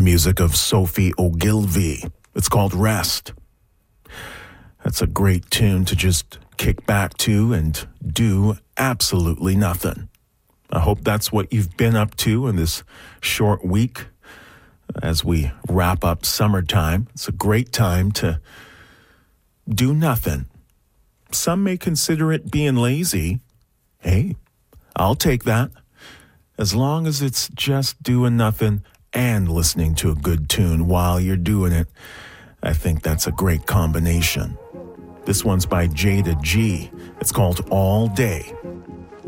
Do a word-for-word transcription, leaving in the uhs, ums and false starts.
music of Sophie Ogilvy. It's called Rest. That's a great tune to just kick back to and do absolutely nothing. I hope that's what you've been up to in this short week as we wrap up summertime. It's a great time to do nothing. Some may consider it being lazy. Hey, I'll take that. As long as it's just doing nothing and listening to a good tune while you're doing it, I think that's a great combination. This one's by Jada G. It's called All Day.